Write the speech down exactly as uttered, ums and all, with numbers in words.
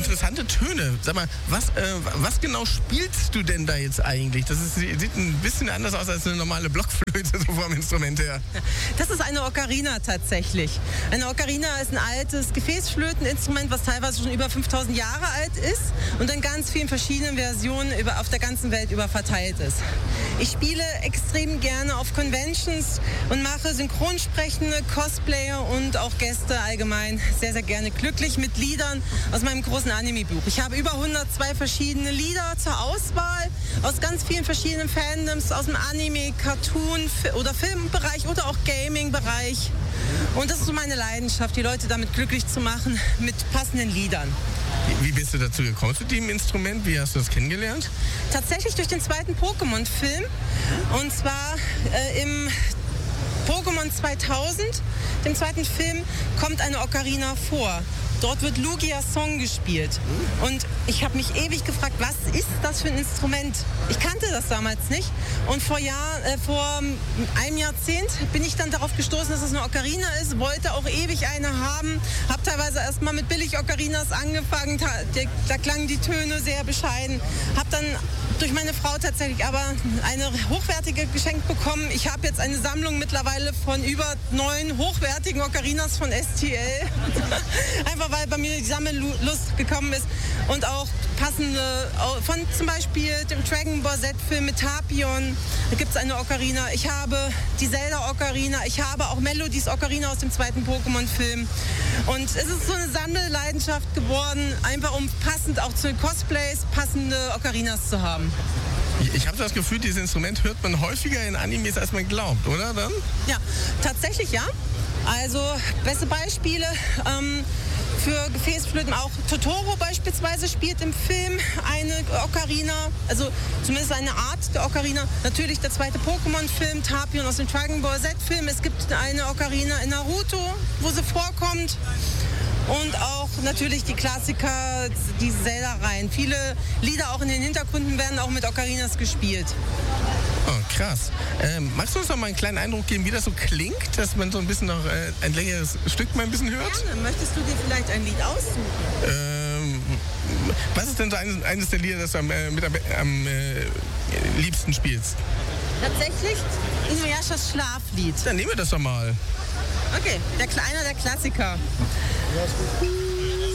interessante Töne. Sag mal, was, äh, was genau spielst du denn da jetzt eigentlich? Das ist, sieht ein bisschen anders aus als eine normale Blockflöte, so vom Instrument her. Das ist eine Ocarina tatsächlich. Eine Ocarina ist ein altes Gefäßflöteninstrument, was teilweise schon über fünftausend Jahre alt ist und in ganz vielen verschiedenen Versionen über, auf der ganzen Welt über verteilt ist. Ich spiele extrem gerne auf Conventions und mache Synchronsprechende, Cosplayer und auch Gäste allgemein sehr, sehr gerne glücklich mit Liedern aus meinem großen Anime-Buch. Ich habe über hundertzwei verschiedene Lieder zur Auswahl aus ganz vielen verschiedenen Fandoms, aus dem Anime, Cartoon oder Filmbereich oder auch Gaming-Bereich. Und das ist so meine Leidenschaft, die Leute damit glücklich zu machen mit passenden Liedern. Wie bist du dazu gekommen zu dem Instrument? Wie hast du das kennengelernt? Tatsächlich durch den zweiten Pokémon-Film. Und zwar äh, im Pokémon zweitausend, dem zweiten Film, kommt eine Ocarina vor. Dort wird Lugias Song gespielt. Und ich habe mich ewig gefragt, was ist das für ein Instrument? Ich kannte das damals nicht. Und vor, Jahr, äh, vor einem Jahrzehnt bin ich dann darauf gestoßen, dass es eine Ocarina ist. Wollte auch ewig eine haben. Habe teilweise erst mal mit Billig-Ocarinas angefangen. Da, da klangen die Töne sehr bescheiden. Habe dann durch meine Frau tatsächlich aber eine hochwertige geschenkt bekommen. Ich habe jetzt eine Sammlung mittlerweile von über neun hochwertigen Ocarinas von S T L. Einfach weil bei mir die Sammellust gekommen ist. Und auch passende, von zum Beispiel dem Dragon Ball Z-Film mit Tapion, da gibt es eine Ocarina. Ich habe die Zelda-Ocarina, ich habe auch Melodies Ocarina aus dem zweiten Pokémon-Film. Und es ist so eine Sammelleidenschaft geworden, einfach um passend auch zu den Cosplays passende Ocarinas zu haben. Ich habe das Gefühl, dieses Instrument hört man häufiger in Animes, als man glaubt, oder dann? Ja, tatsächlich ja. Also beste Beispiele ähm, für Gefäßflöten, auch Totoro beispielsweise spielt im Film eine Ocarina, also zumindest eine Art der Ocarina. Natürlich der zweite Pokémon-Film, Tapion aus dem Dragon Ball Z-Film. Es gibt eine Ocarina in Naruto, wo sie vorkommt. Und auch natürlich die Klassiker, die Zelda-Reihen. Viele Lieder auch in den Hintergründen werden auch mit Ocarinas gespielt. Oh, krass. Ähm, magst du uns noch mal einen kleinen Eindruck geben, wie das so klingt, dass man so ein bisschen noch äh, ein längeres Stück mal ein bisschen hört? Gerne. Möchtest du dir vielleicht ein Lied aussuchen? Ähm, was ist denn so eines, eines der Lieder, das du am, äh, mit am, am äh, liebsten spielst? Tatsächlich Inuyashas Schlaflied. Dann nehmen wir das doch mal. Okay, der Kleine, der Klassiker. Ja, ist gut.